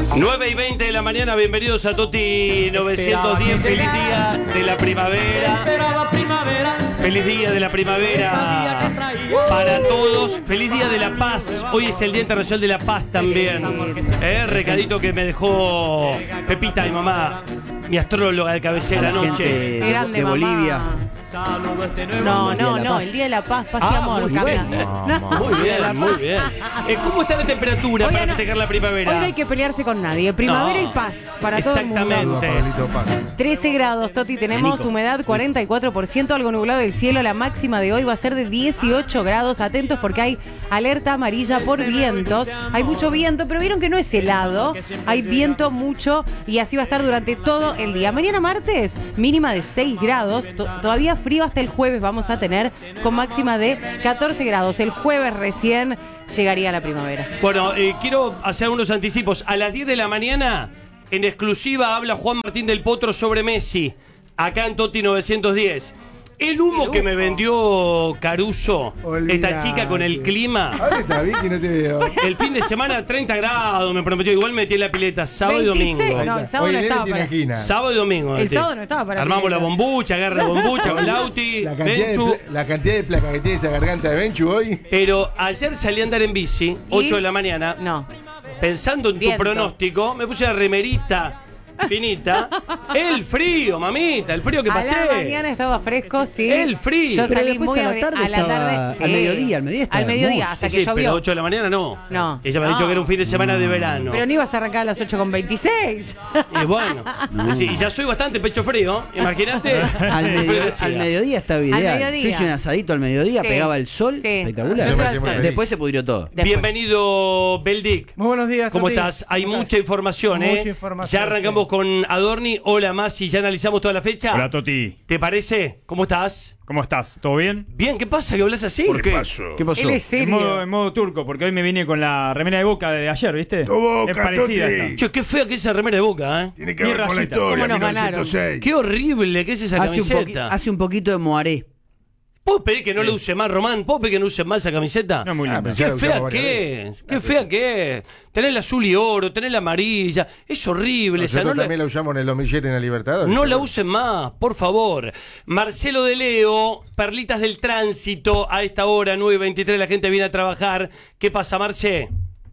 9:20 de la mañana, bienvenidos a Toti 910. Feliz día de la primavera. Feliz día de la primavera para todos. Feliz día de la paz. Hoy es el Día Internacional de la Paz también. Recadito que me dejó Pepita, mi mamá, mi astróloga de cabecera anoche. De Bolivia. No, el Día de la Paz, paz y amor. Muy bien. Muy bien. ¿Cómo está la temperatura para festejar la primavera? Hoy no hay que pelearse con nadie. Primavera y paz para todo el mundo. Exactamente. 13 grados, Toti, tenemos humedad 44%, algo nublado del cielo. La máxima de hoy va a ser de 18 grados. Atentos porque hay alerta amarilla por vientos. Hay mucho viento, pero vieron que no es helado. Hay viento mucho y así va a estar durante todo el día. Mañana martes, mínima de 6 grados. Todavía frío hasta el jueves vamos a tener, con máxima de 14 grados. El jueves recién llegaría la primavera. Bueno, quiero hacer unos anticipos. A las 10 de la mañana, en exclusiva, habla Juan Martín del Potro sobre Messi, acá en Toti 910. El humo que me vendió Caruso, esta chica con el clima. Ahora está bien que no te veo. El fin de semana 30 grados me prometió. Igual metí en la pileta sábado 26, y domingo. No, el sábado no estaba para... Sábado y domingo. El sábado no estaba para... Armamos la bombucha, agarra la bombucha con Lauti, Benchu. La cantidad de placas que tiene esa garganta de Benchu hoy. Pero ayer salí a andar en bici, 8 de la mañana. No. Pensando en tu pronóstico, me puse la remerita finita. El frío, mamita, el frío que pasé. A la mañana estaba fresco, sí. El frío. Yo Pero salí después muy a la tarde a la tarde, sí. al mediodía estaba al mediodía, hermoso. hasta Sí, que sí, llovió. pero 8 de la mañana no. No. Ella me ha dicho que era un fin de semana de verano. Pero no ibas a arrancar a las 8:26. Y bueno, sí, ya soy bastante pecho frío. Imagínate. Al mediodía estaba ideal. Al mediodía. Yo hice un asadito al mediodía, Sí. pegaba el sol, Sí. espectacular. Después se pudrió todo. Bienvenido, Beldic. Muy buenos días. ¿Cómo Toti. estás? Hay ¿Cómo mucha estás? información, Mucha información, Ya arrancamos sí. con Adorni. Hola, Masi, ya analizamos toda la fecha. Hola, Toti. ¿Te parece? ¿Cómo estás? ¿Cómo estás? ¿Todo bien? Bien, ¿qué pasa que hablas así? ¿Por qué? ¿Qué pasó? Él es En serio. modo turco, porque hoy me vine con la remera de Boca de ayer, ¿viste? Tu Boca, es parecida Toti. esta. Che, qué fea que es esa remera de Boca, ¿eh? Tiene que Mi ver con la rayita. historia, ¿Cómo nos ganaron? 1906. Qué horrible que es esa camiseta. Hace un poquito de moaré. ¿Puedo pedir que no le use más, Román? ¿Puedo pedir que no use más esa camiseta? No es muy linda. pero ya Qué la fea usamos varias que es. Qué fea que es. Tenés la azul y oro, tenés la amarilla. Es horrible esa. Nosotros No también la usamos en el 2007 en la Libertadores. No la usen más, por favor. Marcelo de Leo, Perlitas del Tránsito, a esta hora, 9:23, la gente viene a trabajar. ¿Qué pasa, Marce?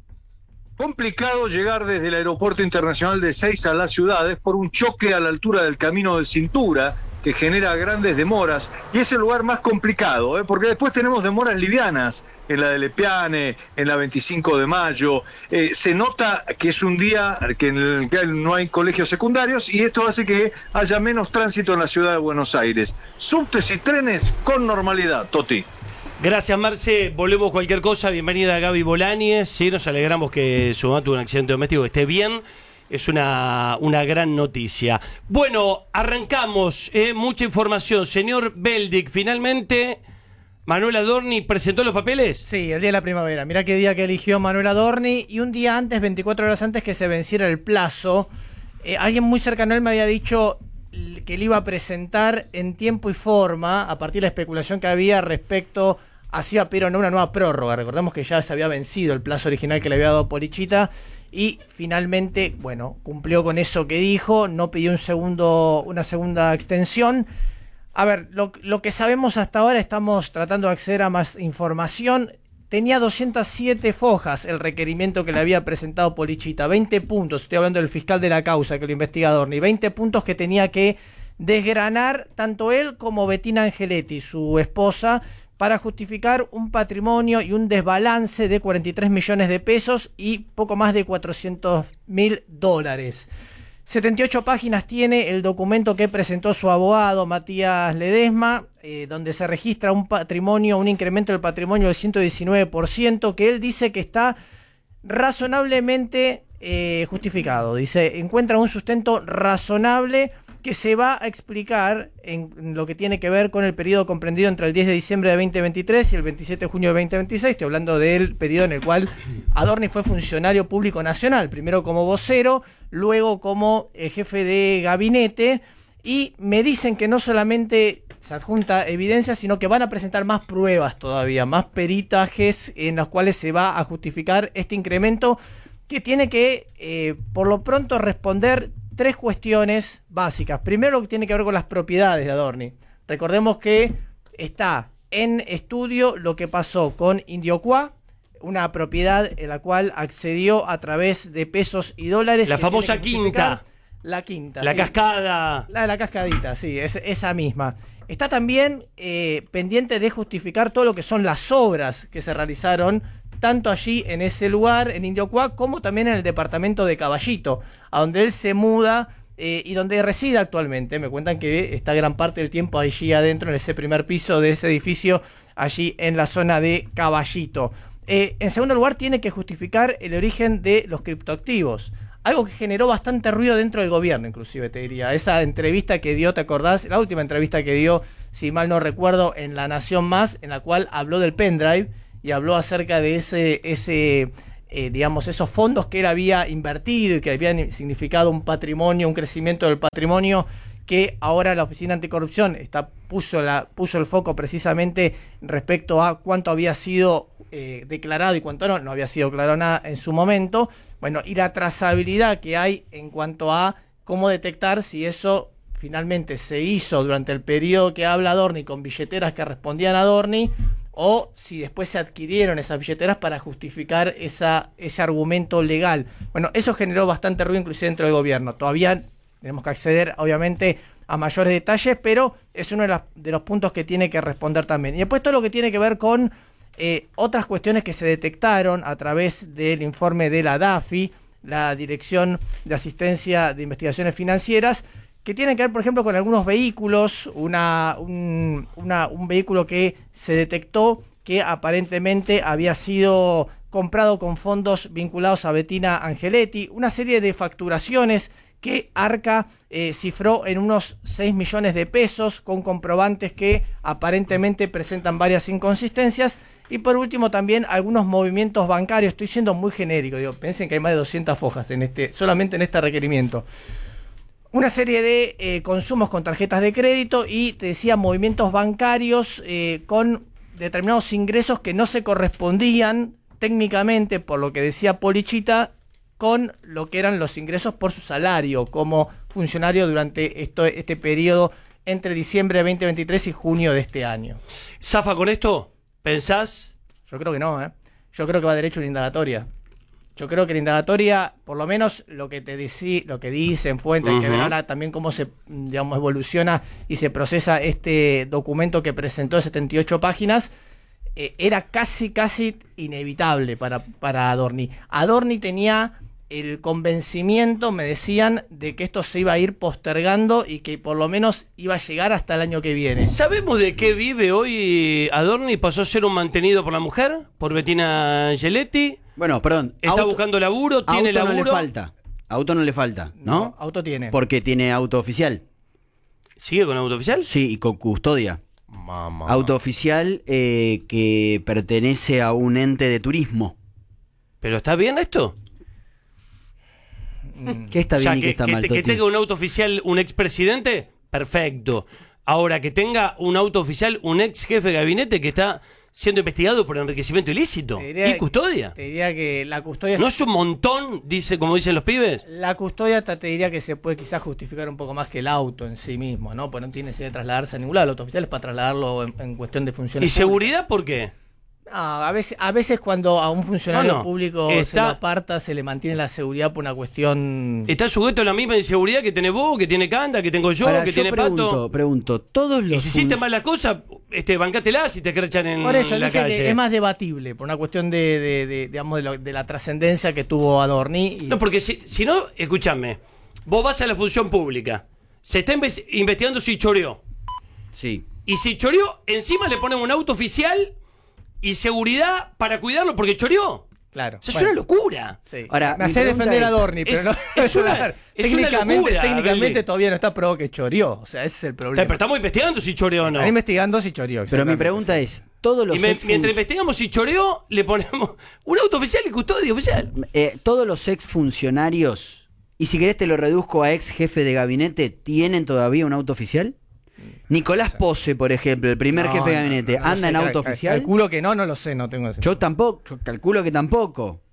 Complicado llegar desde el Aeropuerto Internacional de Ezeiza a las ciudades por un choque a la altura del Camino de Cintura que genera grandes demoras, y es el lugar más complicado, porque después tenemos demoras livianas en la de Lepiane, en la 25 de mayo. Se nota que es un día en el que no hay colegios secundarios y esto hace que haya menos tránsito en la ciudad de Buenos Aires. Subtes y trenes con normalidad, Toti. Gracias, Marce. Volvemos cualquier cosa. Bienvenida a Gaby Bolañez. Sí, nos alegramos que su mamá tuvo un accidente doméstico, que esté bien. Es una gran noticia. Bueno, arrancamos. Mucha información. Señor Beldic, finalmente, Manuel Adorni presentó los papeles. Sí, el día de la primavera. Mirá qué día que eligió Manuel Adorni. Y un día antes, 24 horas antes que se venciera el plazo, alguien muy cercano a él me había dicho que le iba a presentar en tiempo y forma, a partir de la especulación que había respecto hacia pero no una nueva prórroga. Recordemos que ya se había vencido el plazo original que le había dado Polichita. Y finalmente, bueno, cumplió con eso que dijo, no pidió una segunda extensión. A ver, lo que sabemos hasta ahora, estamos tratando de acceder a más información. Tenía 207 fojas el requerimiento que le había presentado Polichita, 20 puntos, estoy hablando del fiscal de la causa que lo investiga Adorni, 20 puntos que tenía que desgranar tanto él como Bettina Angeletti, su esposa, para justificar un patrimonio y un desbalance de 43 millones de pesos y poco más de $400.000. 78 páginas tiene el documento que presentó su abogado Matías Ledesma, donde se registra un incremento del patrimonio del 119%, que él dice que está razonablemente justificado. Dice, encuentra un sustento razonable que se va a explicar en lo que tiene que ver con el periodo comprendido entre el 10 de diciembre de 2023 y el 27 de junio de 2026. Estoy hablando del periodo en el cual Adorni fue funcionario público nacional, primero como vocero, luego como jefe de gabinete, y me dicen que no solamente se adjunta evidencia, sino que van a presentar más pruebas todavía, más peritajes en los cuales se va a justificar este incremento, que tiene que, por lo pronto, responder 3 cuestiones básicas. Primero, lo que tiene que ver con las propiedades de Adorni. Recordemos que está en estudio lo que pasó con Indiocuá, una propiedad en la cual accedió a través de pesos y dólares. La famosa quinta. La quinta. La sí. cascada. La cascadita, sí, esa misma. Está también pendiente de justificar todo lo que son las obras que se realizaron tanto allí en ese lugar, en Indiocuá, como también en el departamento de Caballito, a donde él se muda y donde reside actualmente. Me cuentan que está gran parte del tiempo allí adentro, en ese primer piso de ese edificio, allí en la zona de Caballito. En segundo lugar, tiene que justificar el origen de los criptoactivos. Algo que generó bastante ruido dentro del gobierno, inclusive, te diría. Esa entrevista que dio, ¿te acordás? La última entrevista que dio, si mal no recuerdo, en La Nación Más, en la cual habló del pendrive y habló acerca de digamos, esos fondos que él había invertido y que habían significado un patrimonio, un crecimiento del patrimonio, que ahora la Oficina Anticorrupción puso el foco precisamente respecto a cuánto había sido declarado y cuánto no había sido declarado nada en su momento. Bueno, y la trazabilidad que hay en cuanto a cómo detectar si eso finalmente se hizo durante el periodo que habla Adorni con billeteras que respondían a Adorni, o si después se adquirieron esas billeteras para justificar ese argumento legal. Bueno, eso generó bastante ruido inclusive dentro del gobierno. Todavía tenemos que acceder, obviamente, a mayores detalles, pero es uno de los puntos que tiene que responder también. Y después todo lo que tiene que ver con otras cuestiones que se detectaron a través del informe de la DAFI, la Dirección de Asistencia de Investigaciones Financieras, que tienen que ver, por ejemplo, con algunos vehículos, un vehículo que se detectó que aparentemente había sido comprado con fondos vinculados a Bettina Angeletti, una serie de facturaciones que Arca cifró en unos 6 millones de pesos, con comprobantes que aparentemente presentan varias inconsistencias. Y por último también algunos movimientos bancarios. Estoy siendo muy genérico, piensen que hay más de 200 hojas solamente en este requerimiento. Una serie de consumos con tarjetas de crédito y, te decía, movimientos bancarios con determinados ingresos que no se correspondían técnicamente, por lo que decía Polichita, con lo que eran los ingresos por su salario como funcionario durante este periodo entre diciembre de 2023 y junio de este año. ¿Zafa con esto? ¿Pensás? Yo creo que no, Yo creo que va derecho a la indagatoria. Yo creo que la indagatoria, por lo menos lo que dicen fuentes, que verán también cómo se, digamos, evoluciona y se procesa este documento que presentó de 78 páginas, era casi inevitable para Adorni. Adorni tenía el convencimiento, me decían, de que esto se iba a ir postergando y que por lo menos iba a llegar hasta el año que viene. ¿Sabemos de qué vive hoy Adorni? ¿Pasó a ser un mantenido por la mujer? ¿Por Bettina Angeletti? Bueno, perdón. ¿Está buscando laburo? ¿Tiene auto laburo? No le falta. Auto no le falta, ¿no? Auto tiene. Porque tiene auto oficial. ¿Sigue con auto oficial? Sí, y con custodia. Mamá. Auto oficial que pertenece a un ente de turismo. ¿Pero está bien esto? ¿Qué está bien y qué está mal, que tenga un auto oficial un expresidente, perfecto. Ahora, que tenga un auto oficial un ex jefe de gabinete que está siendo investigado por enriquecimiento ilícito y custodia. Te diría que la custodia... ¿No es un montón, como dicen los pibes? La custodia te diría que se puede quizás justificar un poco más que el auto en sí mismo, ¿no? Pues no tiene necesidad de trasladarse a ningún lado. El auto oficial es para trasladarlo en cuestión de funciones. ¿Y seguridad por qué? A veces cuando a un funcionario público se lo aparta, se le mantiene la seguridad por una cuestión... ¿Está sujeto a la misma inseguridad que tenés vos, que tiene Canda, que tengo yo, que tiene Pato? Pregunto, todos los... Y si hiciste mal la cosa, bancátela si te crachan en por eso, la calle. Que es más debatible, por una cuestión digamos, de la trascendencia que tuvo Adorni. No, porque si no, escúchame, vos vas a la función pública, se está investigando si choreó. Sí. Y si choreó, encima le ponen un auto oficial y seguridad para cuidarlo porque choreó. Claro. O sea, es una locura. Sí. Ahora, me hace defender a Adorni, pero no. Es una técnicamente todavía no está probado que choreó. O sea, ese es el problema. Pero estamos investigando si choreó o no. Están investigando si choreó. Pero mi pregunta es, todos los mientras investigamos si choreó, le ponemos un auto oficial y custodia oficial. Todos los exfuncionarios, y si querés te lo reduzco a ex jefe de gabinete, ¿tienen todavía un auto oficial? Nicolás Pose, por ejemplo, el primer jefe de gabinete, ¿anda en auto oficial? Calculo que no lo sé, no tengo ese. Yo calculo que tampoco.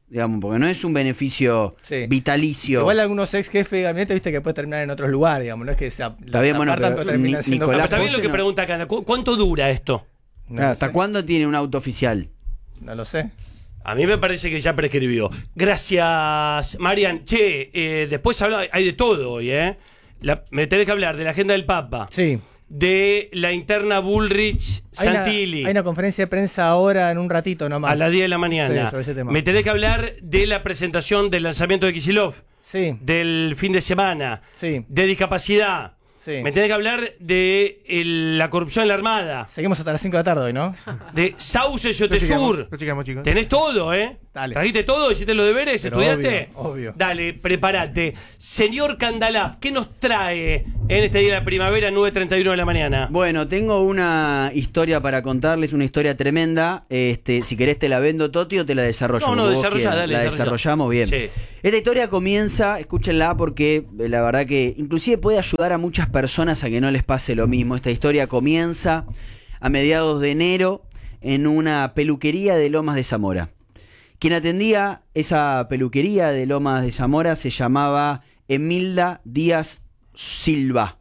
digamos, porque no es un beneficio Sí. vitalicio. Igual algunos ex jefes de gabinete, viste que puede terminar en otros lugares, digamos, no es que se Está bien, bueno, apartan, pero terminan siendo Nicolás Está bien lo Pose que no. pregunta acá. ¿Cuánto dura esto? No Claro, lo ¿hasta sé. cuándo tiene un auto oficial? No lo sé. A mí me parece que ya prescribió. Gracias, Marian. Che, después hay de todo hoy, ¿eh? Me tenés que hablar de la agenda del Papa. Sí. De la interna Bullrich-Santilli. Hay una conferencia de prensa ahora en un ratito nomás. A las 10 de la Sí, mañana. sobre ese tema. Me tenés que hablar de la presentación del lanzamiento de Kicillof. Sí, Del fin de semana. sí, De discapacidad. sí. Me tenés que hablar de la corrupción en la Armada. Seguimos hasta las 5 de la tarde hoy, ¿no? De Sauce Lo Yotesur. chicamos, chicos. Tenés todo, ¿eh? Dale. ¿Trajiste todo? ¿Hiciste los deberes? Pero ¿Estudiaste? obvio. Dale, prepárate. Señor Candalaf, ¿qué nos trae en este día de la primavera, 9:31 de la mañana? Bueno, tengo una historia para contarles, una historia tremenda. Si querés te la vendo, Toti, o te la desarrollo. No, como vos desarrollá, quieras. dale, La desarrollá. desarrollamos bien. Sí. Esta historia comienza, escúchenla porque la verdad que inclusive puede ayudar a muchas personas a que no les pase lo mismo. Esta historia comienza a mediados de enero en una peluquería de Lomas de Zamora. Quien atendía esa peluquería de Lomas de Zamora se llamaba Emilda Díaz Silva,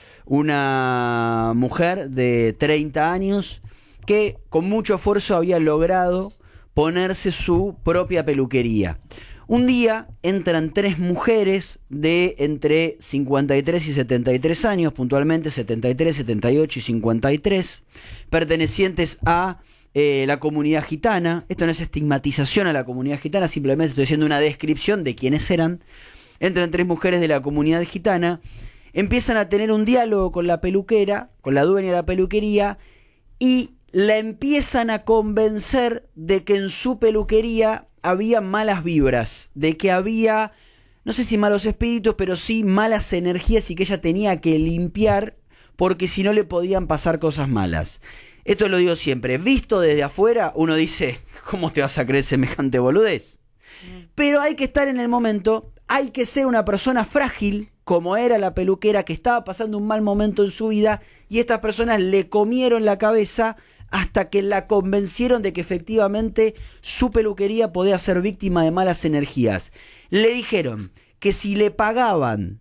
una mujer de 30 años que con mucho esfuerzo había logrado ponerse su propia peluquería. Un día entran 3 mujeres de entre 53 y 73 años, puntualmente 73, 78 y 53, pertenecientes a la comunidad gitana. Esto no es estigmatización a la comunidad gitana, simplemente estoy haciendo una descripción de quiénes eran. Entran 3 mujeres de la comunidad gitana, empiezan a tener un diálogo con la peluquera, con la dueña de la peluquería, y la empiezan a convencer de que en su peluquería había malas vibras, de que había, no sé si malos espíritus, pero sí malas energías y que ella tenía que limpiar porque si no le podían pasar cosas malas. Esto lo digo siempre, visto desde afuera, uno dice, ¿cómo te vas a creer semejante boludez? Pero hay que estar en el momento, hay que ser una persona frágil, como era la peluquera, que estaba pasando un mal momento en su vida, y estas personas le comieron la cabeza hasta que la convencieron de que efectivamente su peluquería podía ser víctima de malas energías. Le dijeron que si le pagaban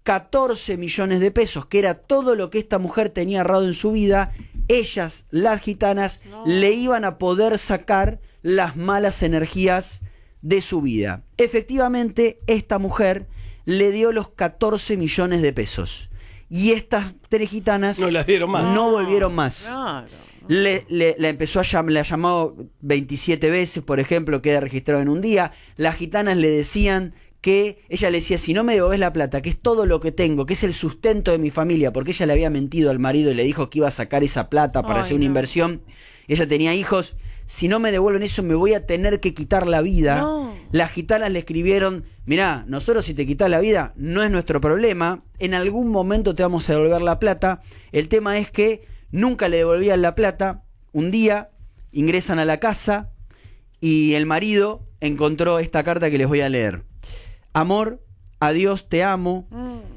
14 millones de pesos, que era todo lo que esta mujer tenía ahorrado en su vida, ellas, las gitanas, le iban a poder sacar las malas energías de su vida. Efectivamente, esta mujer le dio los 14 millones de pesos. Y estas 3 gitanas No las vieron más. no volvieron más. Claro. La empezó a llamar, la llamó 27 veces, por ejemplo, queda registrado en un día. Las gitanas le decían que, ella le decía, si no me devolvés la plata, que es todo lo que tengo, que es el sustento de mi familia, porque ella le había mentido al marido y le dijo que iba a sacar esa plata para hacer una inversión. Ella tenía hijos. Si no me devuelven eso, me voy a tener que quitar la vida. No. Las gitanas le escribieron, mirá, nosotros si te quitas la vida, no es nuestro problema, en algún momento te vamos a devolver la plata. El tema es que nunca le devolvían la plata. Un día ingresan a la casa y el marido encontró esta carta que les voy a leer. Amor, adiós, te amo.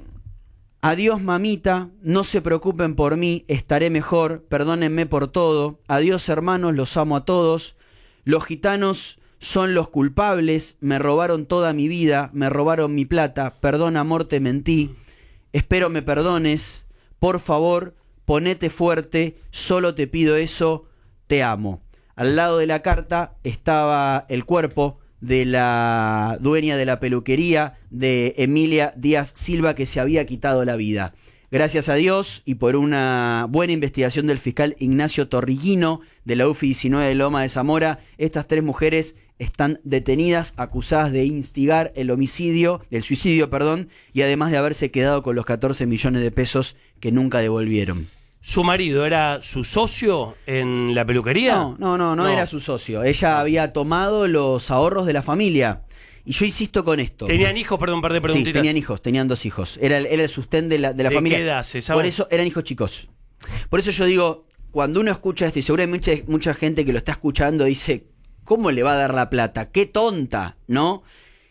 Adiós, mamita, no se preocupen por mí, estaré mejor, perdónenme por todo. Adiós, hermanos, los amo a todos. Los gitanos son los culpables, me robaron toda mi vida, me robaron mi plata. Perdón, amor, te mentí. Espero me perdones. Por favor, ponete fuerte, solo te pido eso, te amo. Al lado de la carta estaba el cuerpo de la dueña de la peluquería, de Emilia Díaz Silva, que se había quitado la vida. Gracias a Dios y por una buena investigación del fiscal Ignacio Torriquino de la UFI 19 de Loma de Zamora, estas 3 mujeres están detenidas, acusadas de instigar el suicidio, y además de haberse quedado con los 14 millones de pesos que nunca devolvieron. ¿Su marido era su socio en la peluquería? No era su socio. Ella había tomado los ahorros de la familia. Y yo insisto con esto. ¿Tenían hijos? Perdón, un par de preguntitas. Sí, tenían hijos, tenían 2 hijos. Era el sustén de la familia. ¿De qué edad se sabe? Por eso eran hijos chicos. Por eso yo digo, cuando uno escucha esto, y seguramente mucha gente que lo está escuchando dice, ¿cómo le va a dar la plata? ¡Qué tonta! ¿No?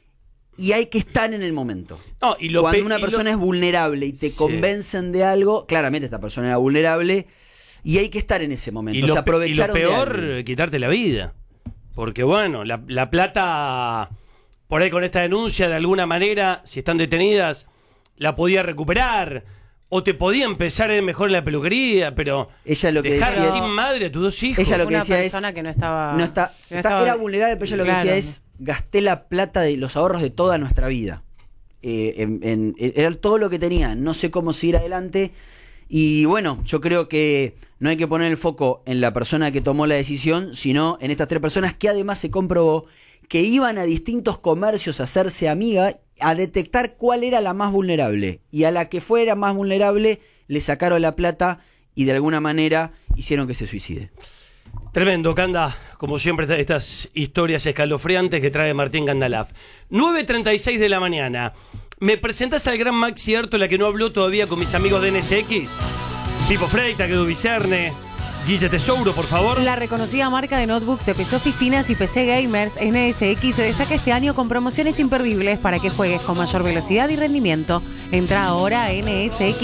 Y hay que estar en el momento. No, Cuando una persona es vulnerable y te convencen de algo, claramente esta persona era vulnerable, y hay que estar en ese momento. Y lo Se aprovecharon peor, de algo. quitarte la vida. Porque bueno, la plata, por ahí con esta denuncia, de alguna manera, si están detenidas, la podía recuperar. O te podía empezar a ir mejor en la peluquería, pero ella lo que dejar decía, sin madre a tus dos hijos. Ella lo que Una decía persona que no estaba... era vulnerable, pero ella lo que Claro. decía es, gasté la plata de los ahorros de toda nuestra vida. Era todo lo que tenía, no sé cómo seguir adelante. Y bueno, yo creo que no hay que poner el foco en la persona que tomó la decisión, sino en estas 3 personas que además se comprobó que iban a distintos comercios a hacerse amiga, a detectar cuál era la más vulnerable. Y a la que fuera más vulnerable le sacaron la plata y de alguna manera hicieron que se suicide. Tremendo, Canda, como siempre, estas historias escalofriantes que trae Martín Gandalaf. 9:36 de la mañana. ¿Me presentás al gran Maxi Erto, la que no habló todavía con mis amigos de NSX? Pipo Freita, Guedo Vicerne, Guille Tesouro, por favor. La reconocida marca de notebooks de PC Oficinas y PC Gamers, NSX, se destaca este año con promociones imperdibles para que juegues con mayor velocidad y rendimiento. Entra ahora a NSX.